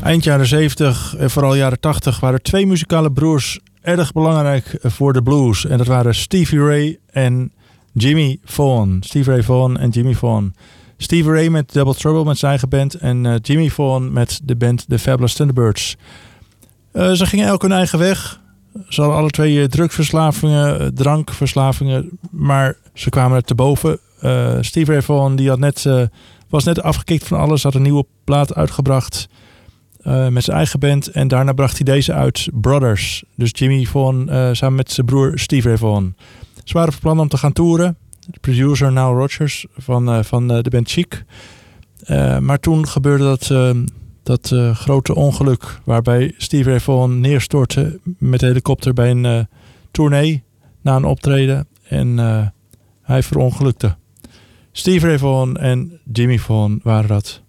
Eind jaren 70 en vooral jaren 80 waren 2 muzikale broers erg belangrijk voor de blues. En dat waren Stevie Ray en Jimmy Vaughan. Stevie Ray Vaughan en Jimmy Vaughan. Stevie Ray met Double Trouble met zijn eigen band en Jimmy Vaughan met de band The Fabulous Thunderbirds. Ze gingen elk hun eigen weg. Ze hadden alle 2 drugsverslavingen, drankverslavingen, maar ze kwamen er te boven. Stevie Ray Vaughan die was net afgekikt van alles, had een nieuwe plaat uitgebracht met zijn eigen band. En daarna bracht hij deze uit, Brothers. Dus Jimmy Vaughan samen met zijn broer Stevie Ray Vaughan. Ze waren van plan om te gaan toeren. De producer Nile Rodgers van de band Chic. Maar toen gebeurde dat grote ongeluk waarbij Stevie Ray Vaughan neerstortte met de helikopter bij een tournee na een optreden. En hij verongelukte. Stevie Ray Vaughan en Jimmy Vaughan waren dat.